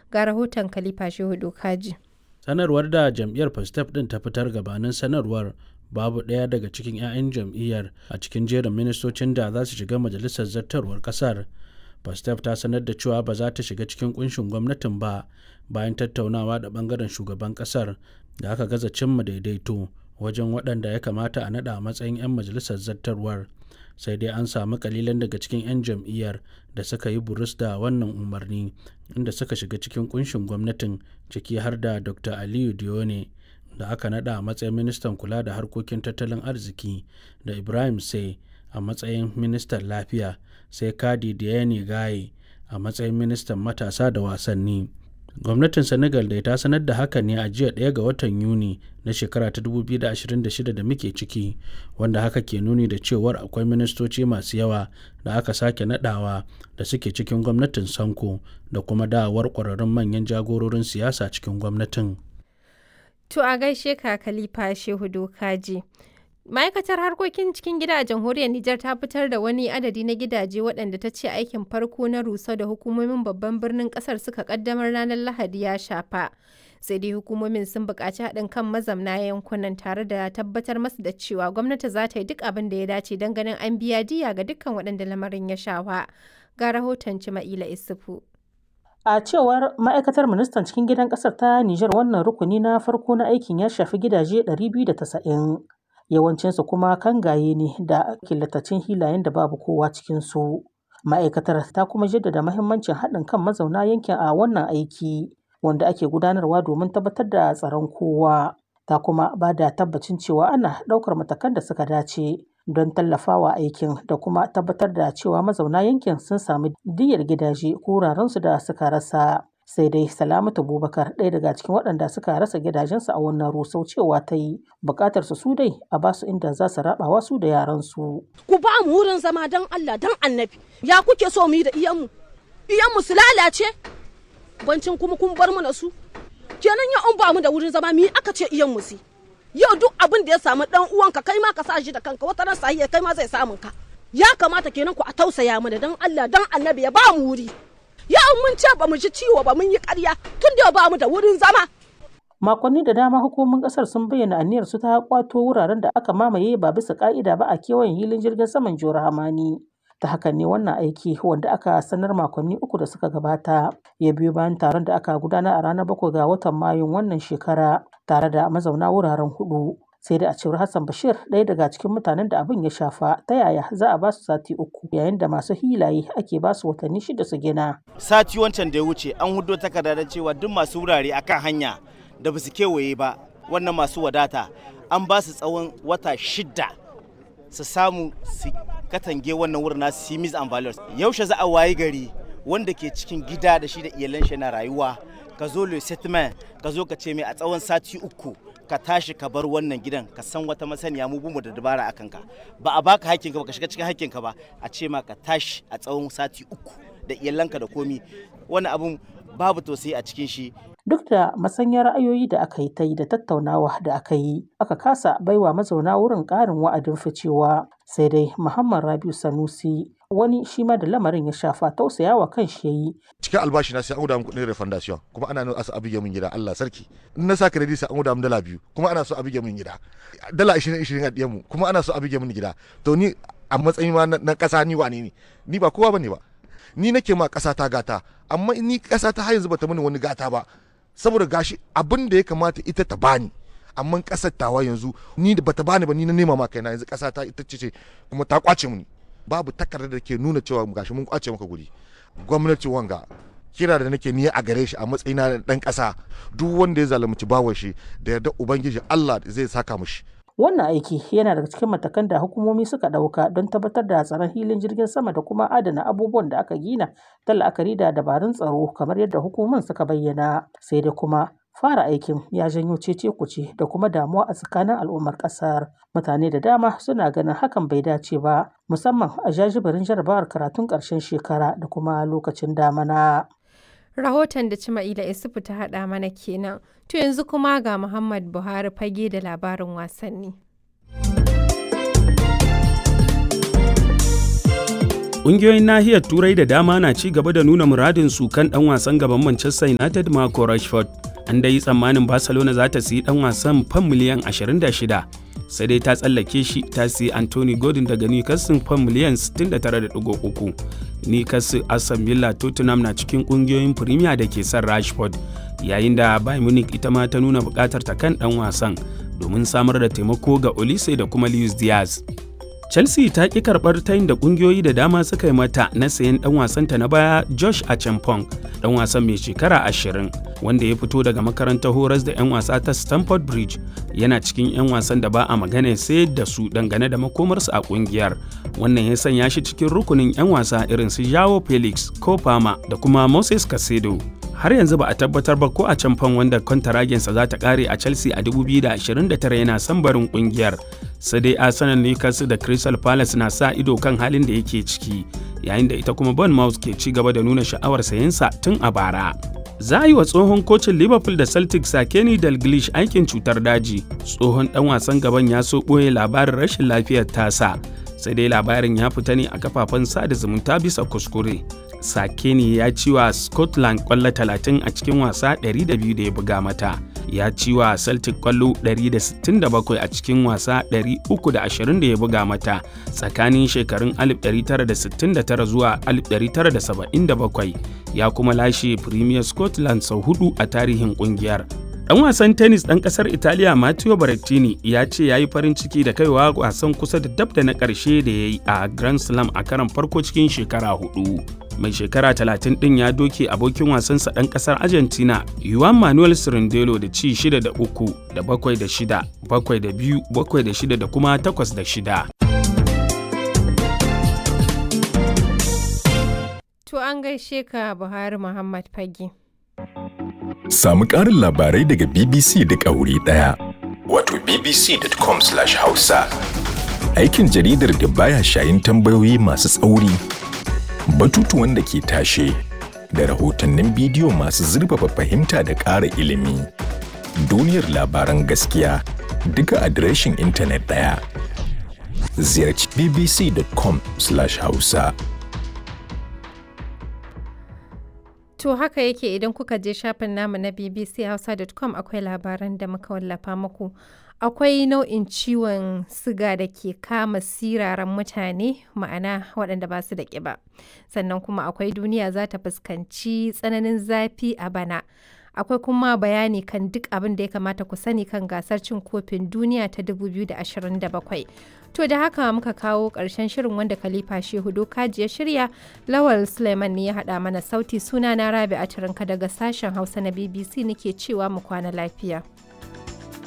Ga rahoton Khalifa Shehu Dokaji. Sanarwar da jam'iyyar Pastef ɗin ta fitar gabanin sanarwar babu ɗaya daga cikin 'ya'yan jam'iyyar a cikin jerin ministocin da za su shiga majalisar zartarwar ƙasar. Pastef ta sanar da cewa ba za ta shiga cikin kunshin gwamnatin ba bayan tattaunawa da ɓangaren shugaban ƙasar da aka gaza cimma daidaito wajen waɗanda ya kamata a naɗa a matsayin 'yan majalisar zartarwar. Sai dai an samu kalilan daga cikin 'yan jam'iyyar da suka yi burus da wannan umarni inda suka shiga cikin kunshin gwamnatin, ciki har da Dr. Aliyu Dione da aka naɗa a matsayin ministan kula da harkokin tattalin arziki, da Ibrahim Sai a matsayin ministan lafiya, sai Kadi Diane Gaye a matsayin ministan matasa da wasanni. Gwamnatin Senegal dai ta sanar da haka ne a jiya 1 ga watan Yuni na shekara ta 2026 da muke ciki, wanda haka ke nuni da cewar akwai ministoci masu yawa da aka sake nadawa da suke cikin gwamnatin Sanko da kuma dawowar ƙwararrun manyan jagororin siyasa cikin gwamnatin. To a gaishe ka Khalifa Shehu Dokaji. Ma'aikatar harkokin cikin gida a jamhuriyar Nijar ta fitar da wani adadi na gidaje waɗanda ta ce aikin farko na rusau da hukumomin babban birnin ƙasar suka ƙaddamar ranar Lahadi ya shafa. Sai dai hukumomin sun buƙaci haɗin kan mazamna yankunan tare da tabbatar masu da cewa gwamnati za ta yi duk abin da ya dace don ganin an biya diya ga dukkan waɗanda lamarin ya shafa. Ga rahoton Cima'ila Isufu. A cewar ma'aikatar ministan cikin gidan ƙasar ta Nijar, wannan rukuni na farko na aikin ya shafi gidaje 290. Yawancinsu kuma kangaye ne da killatacin hilayen da babu kowa cikinsu. Ma'aikatar ta kuma jaddada mahimmancin haɗin kan mazauna yankin a wannan aiki wanda ake gudanarwa domin tabbatar da tsaron kowa. Ta kuma ba da tabbacin cewa ana ɗaukar matakan da suka dace don tallafawa aikin da kuma tabbatar da cewa mazauna yankin sun sami diyyar gidaje ko wurarensu da suka rasa. Sai dai Salamatu Bubakar, ɗaya daga cikin waɗanda suka rasa gidajensu a wannan rusau, cewa ta yi buƙatar su dai a ba su inda za su raɓawa su da yaransu. Ku ba mu wurin zama don Allah don Annabi. Ya kuke so mu yi da iyanmu? Iyanmu su lalace? Bancin kuma kun bar mu da su? Kenan ya an ba mu da wurin zama mu yi aka ce iyanmu su. Yau duk abin da ya samu ɗan uwanka kai ma ka sa shi da kanka, wata ran sahiya kai ma zai samun ka. Ya kamata kenan ku a tausaya mana don Allah don Annabi ya ba mu wuri. Yau mun ce ba mu ji ciwo ba mun yi ƙarya tun da ba mu da wurin zama. Makonni da dama hukumomin ƙasar sun bayyana aniyar su ta kwato wuraren da aka mamaye ba bisa ƙa'ida ba a kewayen hilin jirgin saman Jihar Hamani. Ta hakan ne wannan aiki wanda aka sanar makonni 3 da suka gabata ya biyo bayan taron da aka gudanar a ranar 7 ga watan Mayun wannan shekara tare da mazauna wuraren 4. Sai da a cewar Hassan Bashir, ɗaya daga cikin mutanen da abin ya shafa, ta yaya za a ba su sati 3 yayin da masu hilaye ake ba su watanni 6 su gina. Sati wancan da ya wuce an hudo takarda da cewa duk masu wurare akan hanya da ba su kewaye ba, wannan masu wadata an ba su tsawon wata 6 su samu su katange wannan wurin nasu simis and values. Yaushe za a wayi gari wanda ke cikin gida da shi da iyalan shi na rayuwa, ka zo le settlement ka zo ka ce mai a tsawon sati 3 ka tashi ka bar wannan gidan, ka san wata masaniya mu bumu da dabara akan ka, ba a baka hakkinka ba, ka shiga cikin hakkinka ba, a ce ma ka tashi a tsawon sati 3 da iyalanka da komi. Wannan abun babu tausayi a cikin shi. Duk da masanyar ra'ayoyi da aka yi ta yi da tattaunawa da aka yi, aka kasa baiwa mazauna wurin ƙarin wa'adin ficewa. Sai dai Muhammad Rabiu Sanusi, wani shi ma da lamarin ya shafa, tausayawa kan shi yayi. Cikin albashi na sai an guda min kuɗin refundation, kuma ana nuna asa abige min gida, Allah sarki. In na sa credit sai an guda min dala 2, kuma ana so abige min gida. Dala 20 a diyan mu, kuma ana so abige min gida. To ni a matsayin ma na ƙasa ni wane ne? Ni ba kowa bane ba. Ni nake ma ƙasa ta gata, amma ni ƙasa ta har yanzu bata mini wani gata ba. Saboda gashi abin da ya kamata ita ta bani, amma ƙasar tawa yanzu ni da bata bani ba, ni na nema ma kaina, yanzu ƙasa ta ita ce kuma ta kwace mini. Babu takardar da ke nuna cewa gashi mun kwace maka guri. Gwamnati wanga kira da nake niyya a gare shi a matsayina na dan ƙasa, duk wanda ya zalunci bawar shi da yarda ubangiji Allah zai saka mishi. Wannan aiki yana daga cikin matakan da hukumomi suka ɗauka don tabbatar da tsaron hilin jirgin sama da kuma adana abubuwan da aka gina ta la'akari da dabarun tsaro kamar yadda hukumomin suka bayyana. Sai dai kuma fara aikin ya janyo cece-kuce da kuma damuwa a tsakanin al'ummar ƙasar. Mutane da dama suna ganin hakan bai dace ba, musamman a jajibirin jarabawar karatun ƙarshen shekara da kuma lokacin damana. Rahoton da Cima'ila Isufu ta haɗa mana kenan. To yanzu kuma ga Muhammad Buhari fage da labarin wasanni. Ƙungiyoyin nahiyar Turai da dama na ci gaba da nuna muradin su kan ɗan wasan gaban Manchester United Marco Rashford. An dai tsammanin Barcelona za ta siyi ɗan wasan fam miliyan 26, sai dai ta tsallake shi ta siyi Anthony Gordon daga Newcastle fam miliyan 69.3. Newcastle, Aston Villa, Tottenham na cikin ƙungiyoyin Premier da ke son Rashford, yayin da Bayern Munich ita ma ta nuna buƙatar ta kan ɗan wasan domin samar da taimako ga Olise da kuma Luis Diaz. Chelsea ta ƙi karɓar tayin da ƙungiyoyi da dama suka yi mata na sayen ɗan wasanta na baya Josh Achampong, ɗan wasan mai shekara 20 wanda ya fito daga makarantar horas da 'yan wasa ta Stamford Bridge. Yana cikin 'yan wasan da ba a magana sai da su dangane da makomarsu a ƙungiyar. Wannan ya sanya shi cikin rukunin 'yan wasa irin su Joao Felix, Cole Palmer da kuma Moses Caicedo. Har yanzu ba a tabbatar ba ko Achampong, wanda kwantaragensa za ta kare a Chelsea a 2029, yana son barin kungiyar. Sai dai Arsenal, Newcastle da Crystal Palace na sa ido kan halin da yake ciki, yayin da ita kuma Bournemouth ke ci gaba da nuna sha'awar sayensa tun a bara. Za a yi wa tsohon kocin Liverpool da Celtic Kenny Dalglish aikin cutar daji. Tsohon ɗan wasan gaban ya so ɓoye labarin rashin lafiyar tasa, sai dai labarin ya fita ne a kafafen sada zumunta bisa kuskure. Sakeni ya ci wa Scotland kwallo 30 a cikin wasa 200 da ya buga mata. Ya ci wa Celtic kwallo 167 a cikin wasa 320 da ya buga mata tsakanin shekarun 1969 zuwa 1977. Ya kuma lashe Premier Scotland sau 4 a tarihin kungiyar. Ɗan wasan tennis ɗan ƙasar Italiya Matteo Berrettini ya ce ya yi farin ciki da kaiwa wasan kusa da dab da na ƙarshe da ya yi a Grand Slam a karon farko cikin shekara 4. Mai shekara 30 ɗin ya doke abokin wasansa ɗan ƙasar Argentina Juan Manuel Cirindelo da ci 6 da 3 da 7 da 6, 7 da 2, 7 da 6 da kuma 8 da 6. To an gaishe ka Buhari Muhammad Fage. Samu ƙarin labarai daga BBC da wuri ɗaya. Wato bbc.com/hausa. Aikin jaridar da baya shayin tambayoyi masu tsauri, batutuwan da ke tashe, da rahotannin bidiyo masu zurfafa fahimta da ƙara ilimi. Duniyar labaran gaskiya duka adireshin intanet ɗaya. Ziyarci bbc.com/hausa. To haka yake, idan kuka je shafin namu na bbchausa.com akwai labaran da muka wallafa muku. Akwai nau'in ciwon siga da ke kama siraran mutane, ma'ana waɗanda ba su da ƙiba. Sannan kuma akwai duniya za ta fuskanci tsananin zafi a bana. Akwai kuma bayani kan duk abin da ya kamata ku sani kan gasar cin kofin duniya ta 2027. To da haka muka kawo ƙarshen shirin wanda Khalifa Shehu Dokaji ya shirya, Lawal Suleiman ne ya haɗa mana sauti. Suna na Rabi'a Turinka daga sashen Hausa na BBC nake cewa mu kwana lafiya.